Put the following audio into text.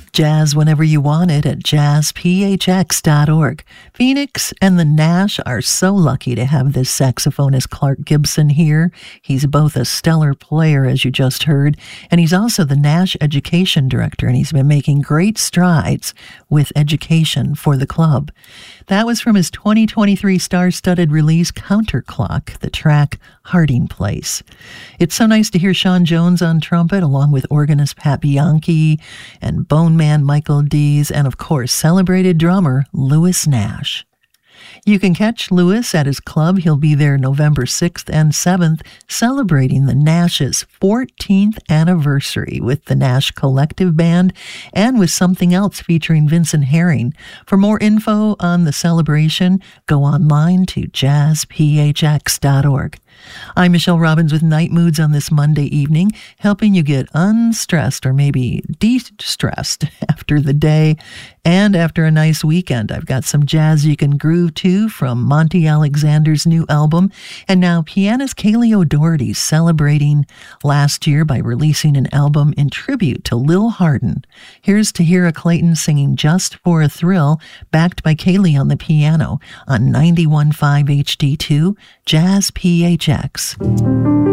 Jazz whenever you want it at jazzphx.org. Phoenix and the Nash are so lucky to have this saxophonist Clark Gibson here. He's both a stellar player, as you just heard, and he's also the Nash Education Director, and he's been making great strides with education for the club. That was from his 2023 star-studded release, Counterclock, the track Harding Place. It's so nice to hear Sean Jones on trumpet, along with organist Pat Bianchi and Bone Man Michael Dees, and of course, celebrated drummer Louis Nash. You can catch Louis at his club. He'll be there November 6th and 7th, celebrating the Nash's 14th anniversary with the Nash Collective Band and with something else featuring Vincent Herring. For more info on the celebration, go online to jazzphx.org. I'm Michelle Robbins with Night Moods on this Monday evening, helping you get unstressed or maybe de-stressed after the day and after a nice weekend. I've got some jazz you can groove to from Monty Alexander's new album, and now pianist Kaylee O'Doherty celebrating last year by releasing an album in tribute to Lil Hardin. Here's Tahira Clayton singing Just for a Thrill, backed by Kaylee on the piano on 91.5 HD2 Jazz PHX.